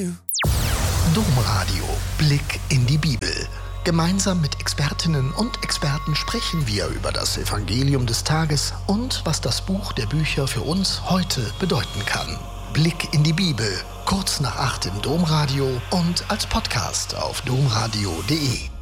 Domradio. Blick in die Bibel. Gemeinsam mit Expertinnen und Experten sprechen wir über das Evangelium des Tages und was das Buch der Bücher für uns heute bedeuten kann. Blick in die Bibel, kurz nach 8 im Domradio und als Podcast auf domradio.de.